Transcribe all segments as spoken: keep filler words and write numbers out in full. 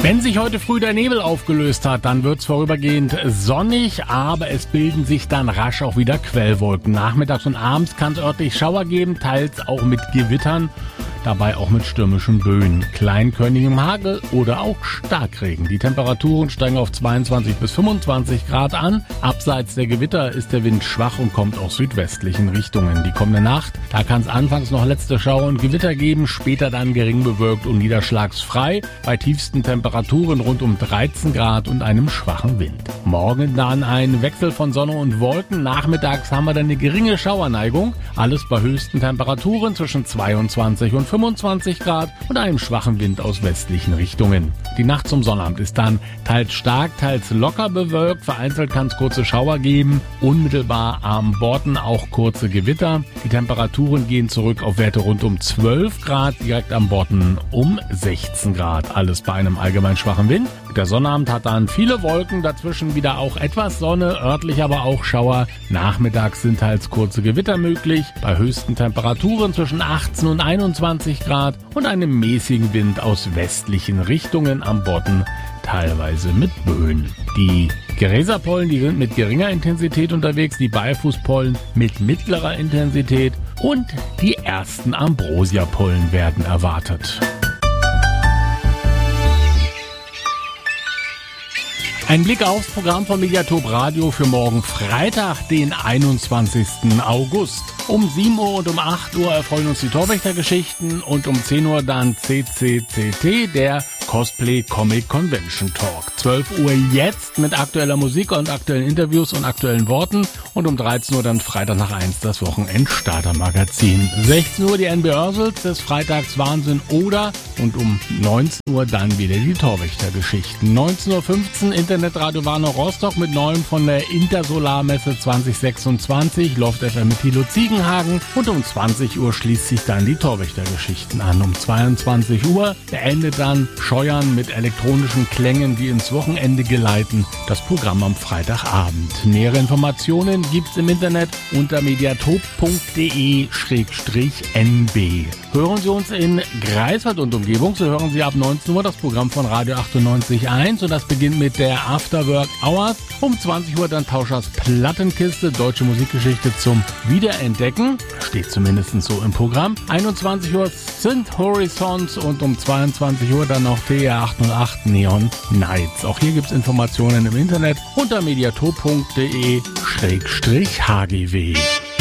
Wenn sich heute früh der Nebel aufgelöst hat, dann wird's vorübergehend sonnig, aber es bilden sich dann rasch auch wieder Quellwolken. Nachmittags und abends kann es örtlich Schauer geben, teils auch mit Gewittern, dabei auch mit stürmischen Böen, kleinkörnigem Hagel oder auch Starkregen. Die Temperaturen steigen auf zweiundzwanzig bis fünfundzwanzig Grad an. Abseits der Gewitter ist der Wind schwach und kommt aus südwestlichen Richtungen. Die kommende Nacht, da kann es anfangs noch letzte Schauer und Gewitter geben, später dann gering bewölkt und niederschlagsfrei, bei tiefsten Temperaturen rund um dreizehn Grad und einem schwachen Wind. Morgen dann ein Wechsel von Sonne und Wolken. Nachmittags haben wir dann eine geringe Schauerneigung. Alles bei höchsten Temperaturen zwischen zweiundzwanzig und fünfundzwanzig Grad und einem schwachen Wind aus westlichen Richtungen. Die Nacht zum Sonnabend ist dann teils stark, teils locker bewölkt. Vereinzelt kann es kurze Schauer geben. Unmittelbar am Borden auch kurze Gewitter. Die Temperaturen gehen zurück auf Werte rund um zwölf Grad, direkt am Borden um sechzehn Grad. Alles bei einem allgemein schwachen Wind. Der Sonnabend hat dann viele Wolken, dazwischen wieder auch etwas Sonne, örtlich aber auch Schauer. Nachmittags sind teils kurze Gewitter möglich, bei höchsten Temperaturen zwischen achtzehn und einundzwanzig Grad und einem mäßigen Wind aus westlichen Richtungen am Bodden, teilweise mit Böen. Die Gräserpollen, die sind mit geringer Intensität unterwegs, die Beifußpollen mit mittlerer Intensität und die ersten Ambrosiapollen werden erwartet. Ein Blick aufs Programm von Mediatop Radio für morgen Freitag, den einundzwanzigsten August. Um sieben Uhr und um acht Uhr erfreuen uns die Torwächter-Geschichten und um zehn Uhr dann C C C T, der Cosplay Comic Convention Talk. zwölf Uhr jetzt mit aktueller Musik und aktuellen Interviews und aktuellen Worten und um dreizehn Uhr dann Freitag nach eins das Wochenend-Starter-Magazin. sechzehn Uhr die N B Ursels des Freitags Wahnsinn oder und um neunzehn Uhr dann wieder die Torwächter-Geschichten. neunzehn Uhr fünfzehn Internetradio Warner Rostock mit neuem von der Intersolarmesse zwanzig sechsundzwanzig, Loft F M mit Thilo Ziegenhagen und um zwanzig Uhr schließt sich dann die Torwächter-Geschichten an. Um zweiundzwanzig Uhr beendet dann Scheuern mit elektronischen Klängen, die ins Wochenende geleiten, das Programm am Freitagabend. Nähere Informationen gibt's im Internet unter mediatop punkt de schrägstrich n b. Hören Sie uns in Greifswald und Umgebung, so hören Sie ab neunzehn Uhr das Programm von Radio achtundneunzig Komma eins und das beginnt mit der Afterwork Hours. Um zwanzig Uhr dann Tauschers Plattenkiste, deutsche Musikgeschichte zum Wiederentdecken, steht zumindest so im Programm. einundzwanzig Uhr sind Horizons und um zweiundzwanzig Uhr dann noch T R achthundertacht Neon Nights. Auch hier gibt's Informationen im Internet unter mediatop punkt de schrägstrich h g w.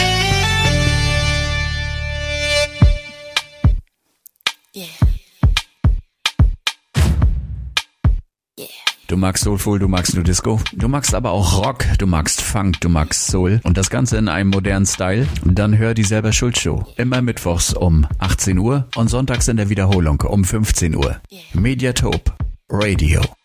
Du magst Soulful, du magst New Disco, du magst aber auch Rock, du magst Funk, du magst Soul und das Ganze in einem modernen Style. Und dann hör die Selber Schuld Show. Immer mittwochs um achtzehn Uhr und sonntags in der Wiederholung um fünfzehn Uhr. Mediatop Radio.